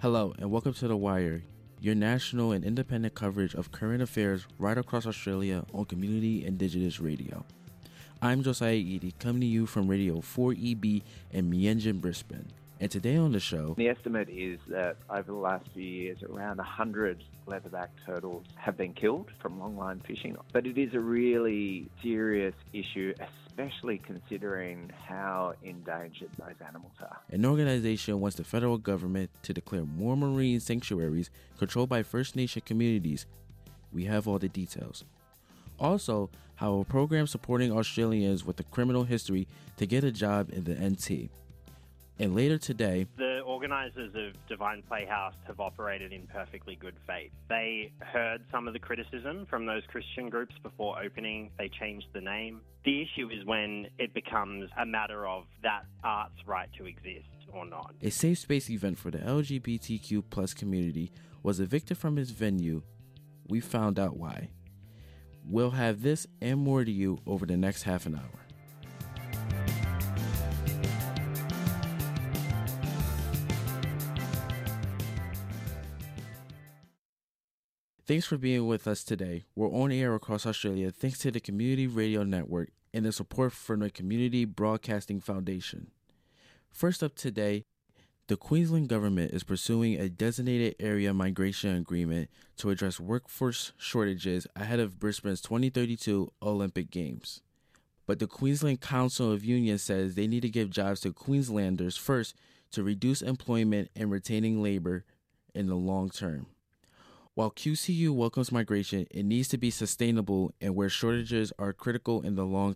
Hello, and welcome to The Wire, your national and independent coverage of current affairs right across Australia on Community Indigenous Radio. I'm Josiah Eady, coming to you from Radio 4EB in Meanjin, Brisbane. And today on the show, the estimate is that over the last few years, around 100 leatherback turtles have been killed from longline fishing. But it is a really serious issue, especially considering how endangered those animals are. An organization wants the federal government to declare more marine sanctuaries controlled by First Nation communities. We have all the details. Also, how a program supporting Australians with a criminal history to get a job in the NT. And later today, the organisers of Divine Playhouse have operated in perfectly good faith. They heard some of the criticism from those Christian groups before opening. They changed the name. The issue is when it becomes a matter of that art's right to exist or not. A safe space event for the LGBTQ plus community was evicted from its venue. We found out why. We'll have this and more to you over the next half an hour. Thanks for being with us today. We're on air across Australia thanks to the Community Radio Network and the support from the Community Broadcasting Foundation. First up today, the Queensland government is pursuing a designated area migration agreement to address workforce shortages ahead of Brisbane's 2032 Olympic Games. But the Queensland Council of Unions says they need to give jobs to Queenslanders first to reduce employment and retaining labor in the long term. While QCU welcomes migration, it needs to be sustainable and where shortages are critical in the long